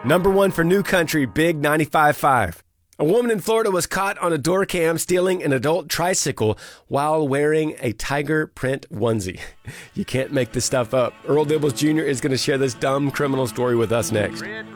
Number 1 for New Country, Big 95.5. A woman in Florida was caught on a door cam stealing an adult tricycle while wearing a tiger print onesie. You can't make this stuff up. Earl Dibbles Jr. is going to share this dumb criminal story with us next.